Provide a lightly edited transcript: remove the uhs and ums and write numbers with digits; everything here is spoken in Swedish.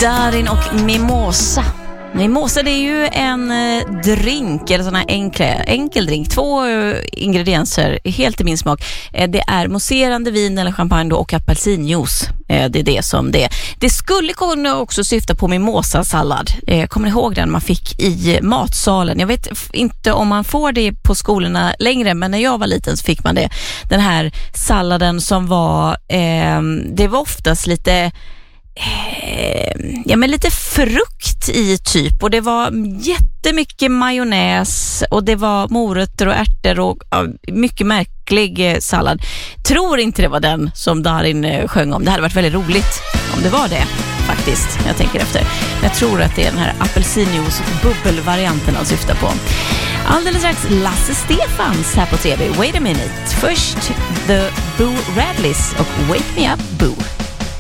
Darin och Mimosa. Mimosa, det är ju en drink, eller sån här enkel drink. 2 ingredienser, helt i min smak. Det är mousserande vin eller champagne då, och apelsinjuice. Det är det som det är. Det skulle kunna också syfta på mimosa-sallad. Kommer ni ihåg den man fick i matsalen? Jag vet inte om man får det på skolorna längre, men när jag var liten så fick man det. Den här salladen som var, det var oftast lite... men lite frukt i typ, och det var jättemycket majonnäs och det var morötter och ärtor och mycket märklig sallad. Tror inte det var den som Darin sjöng om. Det hade varit väldigt roligt om det var det faktiskt, jag tänker efter. Men jag tror att det är den här apelsinjuice och bubbelvarianten han syftar på. Alldeles strax Lasse Stefans här på TV. Wait a minute. Först The Boo Radleys och Wake Me Up Boo.